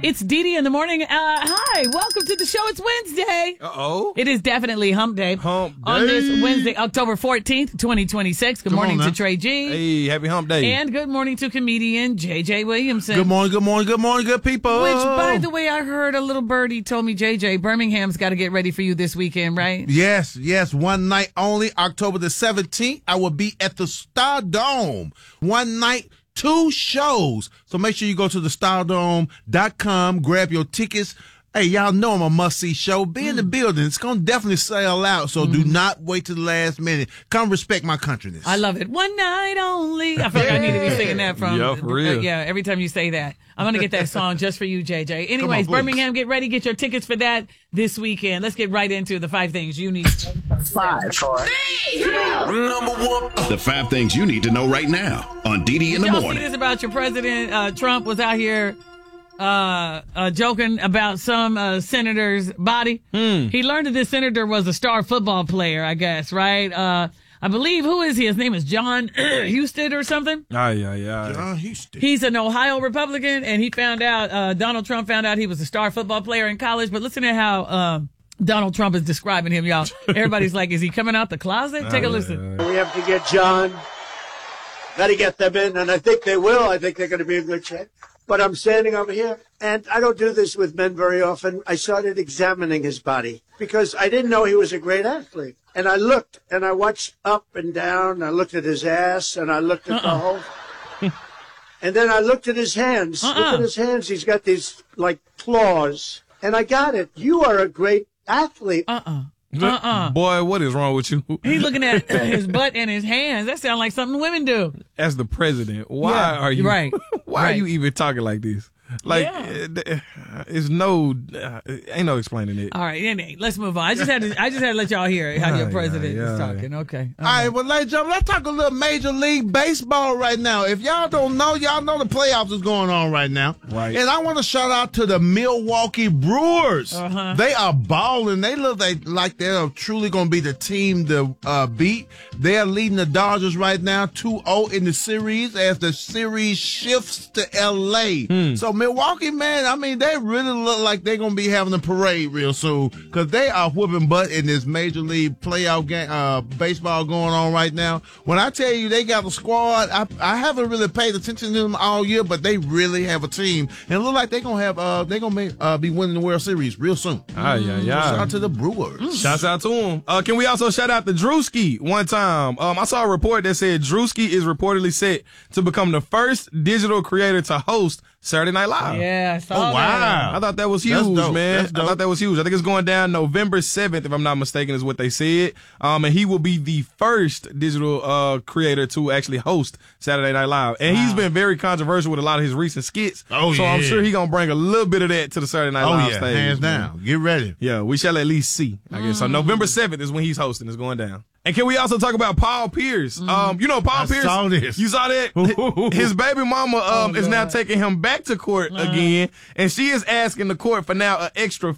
It's Dee Dee in the morning. Hi, welcome to the show. It's Wednesday. Uh-oh. It is definitely hump day. Hump day. On this Wednesday, October 14th, 2026. Good morning to Trey G. Hey, happy hump day. And good morning to comedian JJ Williamson. Good morning, good people. Which, by the way, I heard a little birdie told me, JJ, Birmingham's got to get ready for you this weekend, right? Yes. One night only, October the 17th. I will be at the Stardome. One night, 2 shows. So make sure you go to thestardome.com, grab your tickets. Hey, y'all know I'm a must-see show. Be in the building. It's going to definitely sell out, so do not wait to the last minute. Come respect my countryness. I love it. One night only. I feel like I need to be singing that from. Yeah, for real. Yeah, every time you say that. I'm going to get that song just for you, JJ. Anyways, Birmingham, get ready. Get your tickets for that this weekend. Let's get right into the 5 things you need. 5, 4, 3, 2. Number 1. The 5 things you need to know right now on Dee Dee in the Y'all morning. see this about your president? Trump was out here joking about some senator's body. He learned that this senator was a star football player, I guess, right? I believe, who is he? His name is John Houston or something. John Houston. He's an Ohio Republican, and he found out, Donald Trump found out he was a star football player in college. But listen to how Donald Trump is describing him, y'all. Everybody's like, is he coming out the closet? Take a listen. We have to get John. Got to get them in, and I think they will. I think they're going to be in good shape. But I'm standing over here, and I don't do this with men very often. I started examining his body because I didn't know he was a great athlete. And I looked, and I watched up and down. I looked at his ass, and I looked at the whole. And then I looked at his hands. Look at his hands. He's got these, like, claws. And I got it. You are a great athlete. Boy, what is wrong with you? He's looking at his butt and his hands. That sounds like something women do. As the president, why are you right? Why are you even talking like this? Like, it's no, ain't no explaining it. All right, anyway, let's move on. I just had to let y'all hear how your president is talking. Okay. All right, well, ladies and gentlemen, let's talk a little Major League Baseball right now. If y'all don't know, y'all know the playoffs is going on right now. Right. And I want to shout out to the Milwaukee Brewers. They are balling. They look like they're truly going to be the team to beat. They're leading the Dodgers right now 2-0 in the series as the series shifts to L.A. So Milwaukee, man, I mean, they really look like they're going to be having a parade real soon because they are whooping butt in this Major League playoff game, baseball going on right now. When I tell you they got a squad, I haven't really paid attention to them all year, but they really have a team. And it look like they're going to be winning the World Series real soon. Shout out to the Brewers. Shouts out to them. Can we also shout out to Drewski one time? I saw a report that said Drewski is reportedly set to become the first digital creator to host Saturday Night Live. Yeah, I saw that. I thought that was huge, man. I thought that was huge. I think it's going down November 7th, if I'm not mistaken, is what they said. And he will be the first digital creator to actually host Saturday Night Live. And he's been very controversial with a lot of his recent skits. So I'm sure he's going to bring a little bit of that to the Saturday Night Live stage. Hands down. Get ready. Yeah, we shall at least see, I guess. So November 7th is when he's hosting. It's going down. And can we also talk about Paul Pierce? You know Paul Pierce? Saw this. You saw that? His baby mama is now taking him back to court again, and she is asking the court for now an extra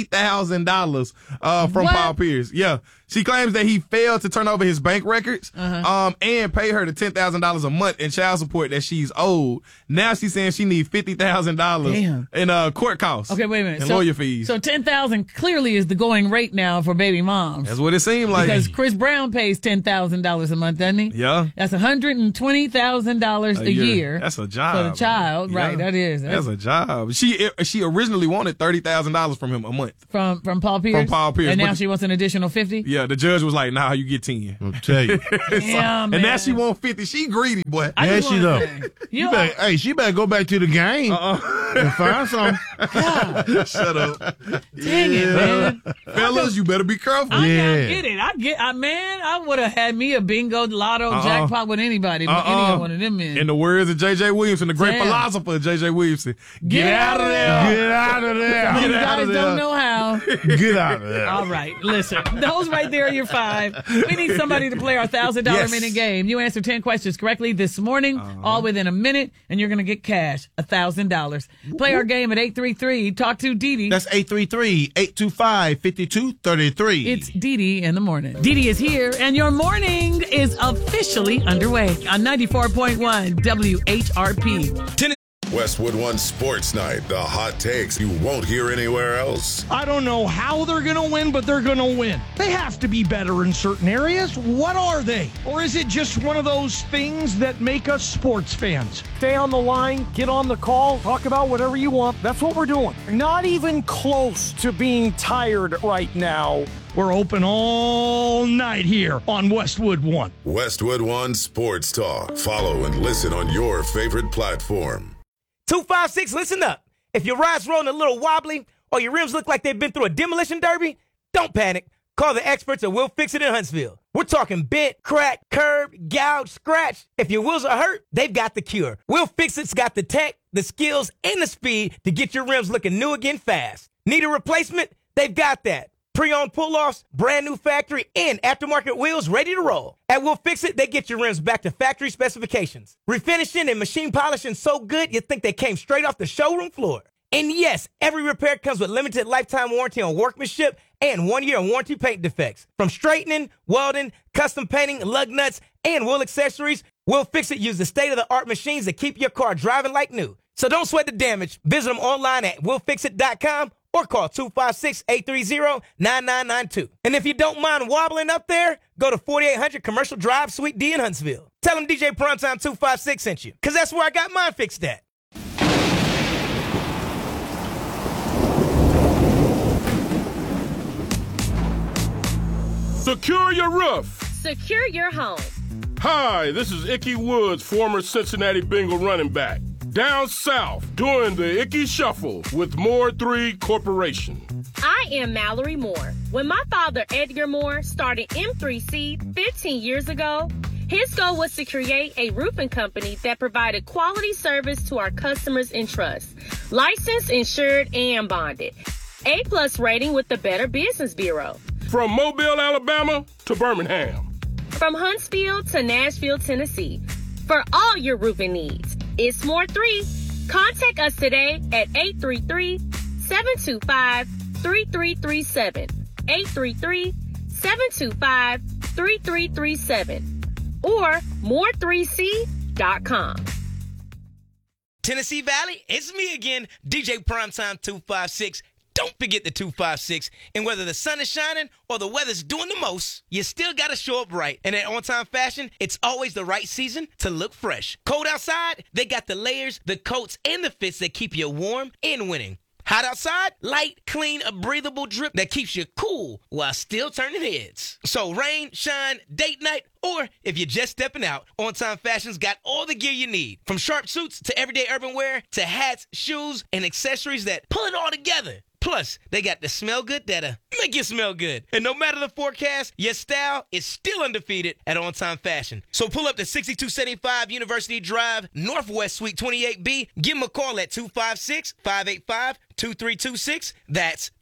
$50,000 from Paul Pierce. Yeah. She claims that he failed to turn over his bank records and pay her the $10,000 a month in child support that she's owed. Now she's saying she needs $50,000 in court costs. Okay, wait a minute. And lawyer fees. So $10,000 clearly is the going rate now for baby moms. That's what it seemed like. Because Chris Brown pays $10,000 a month, doesn't he? Yeah. That's $120,000 a year. That's a job. For the child. Yeah. Right, that is. That's a job. She originally wanted $30,000 from him a month. From Paul Pierce? From Paul Pierce. And now she wants an additional $50,000? Yeah, the judge was like, nah, you get 10. I'll tell you. Yeah, and now she want 50. She greedy, boy. Yeah, she though. She better go back to the game and find something. Shut up. Dang it, man. Fellas, you better be careful. I get it. I would have had me a bingo, lotto, jackpot with anybody. Any one of them men. In the words of J.J. Williamson, the great philosopher J.J. Williamson, get out of there. Get out of there. You guys don't know how. Get out of there. All right, listen. Those right there are your 5. We need somebody to play our $1,000 minute game. You answer 10 questions correctly this morning, all within a minute, and you're going to get cash, $1,000. Play our game at 833. Talk to Dee Dee. That's 833-825-5233. It's Dee Dee in the morning. Dee Dee is here, and your morning is officially underway on 94.1 WHRP. Westwood One Sports Night, the hot takes you won't hear anywhere else. I don't know how they're going to win, but they're going to win. They have to be better in certain areas. What are they? Or is it just one of those things that make us sports fans? Stay on the line, get on the call, talk about whatever you want. That's what we're doing. Not even close to being tired right now. We're open all night here on Westwood One. Westwood One Sports Talk. Follow and listen on your favorite platform. 256, listen up. If your ride's rolling a little wobbly or your rims look like they've been through a demolition derby, don't panic. Call the experts at Will Fix It in Huntsville. We're talking bent, crack, curb, gouge, scratch. If your wheels are hurt, they've got the cure. Will Fix It's got the tech, the skills, and the speed to get your rims looking new again fast. Need a replacement? They've got that. Pre-owned pull-offs, brand new factory, and aftermarket wheels ready to roll. At Will Fix It, they get your rims back to factory specifications. Refinishing and machine polishing so good, you think they came straight off the showroom floor. And yes, every repair comes with limited lifetime warranty on workmanship and 1-year warranty paint defects. From straightening, welding, custom painting, lug nuts, and wheel accessories, Will Fix It uses state-of-the-art machines that keep your car driving like new. So don't sweat the damage. Visit them online at willfixit.com or call 256-830-9992. And if you don't mind wobbling up there, go to 4800 Commercial Drive, Suite D in Huntsville. Tell them DJ Primetime 256 sent you, because that's where I got mine fixed at. Secure your roof. Secure your home. Hi, this is Ickey Woods, former Cincinnati Bengal running back. Down south, doing the Ickey Shuffle with Moore 3 Corporation. I am Mallory Moore. When my father, Edgar Moore, started M3C 15 years ago, his goal was to create a roofing company that provided quality service to our customers and trust. Licensed, insured, and bonded. A+ rating with the Better Business Bureau. From Mobile, Alabama to Birmingham. From Huntsville to Nashville, Tennessee. For all your roofing needs. It's Moore 3. Contact us today at 833-725-3337. 833-725-3337. Or more3c.com. Tennessee Valley, it's me again, DJ Primetime 256. Don't forget the 256. And whether the sun is shining or the weather's doing the most, you still got to show up right. And at On Time Fashion, it's always the right season to look fresh. Cold outside, they got the layers, the coats, and the fits that keep you warm and winning. Hot outside, light, clean, a breathable drip that keeps you cool while still turning heads. So rain, shine, date night, or if you're just stepping out, On Time Fashion's got all the gear you need. From sharp suits to everyday urban wear to hats, shoes, and accessories that pull it all together. Plus, they got the smell good that'll make you smell good. And no matter the forecast, your style is still undefeated at On Time Fashion. So pull up to 6275 University Drive, Northwest Suite 28B. Give them a call at 256-585-2326. That's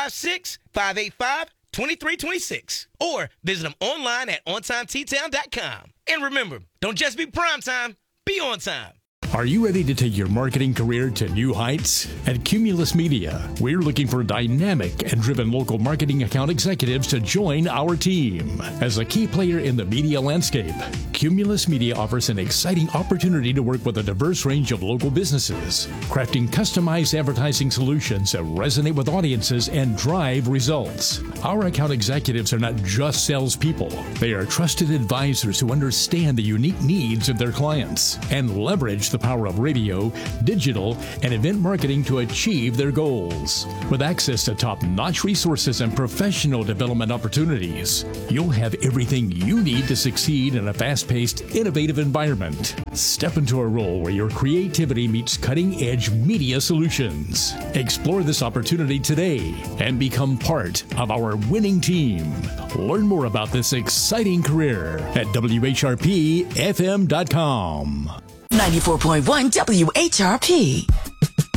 256-585-2326. Or visit them online at OnTimeTtown.com. And remember, don't just be primetime, be on time. Are you ready to take your marketing career to new heights? At Cumulus Media, we're looking for dynamic and driven local marketing account executives to join our team. As a key player in the media landscape, Cumulus Media offers an exciting opportunity to work with a diverse range of local businesses, crafting customized advertising solutions that resonate with audiences and drive results. Our account executives are not just salespeople. They are trusted advisors who understand the unique needs of their clients and leverage the power of radio, digital, and event marketing to achieve their goals. With access to top-notch resources and professional development opportunities, you'll have everything you need to succeed in a fast-paced, innovative environment. Step into a role where your creativity meets cutting-edge media solutions. Explore this opportunity today and become part of our winning team. Learn more about this exciting career at WHRPFM.com. 94.1 WHRP.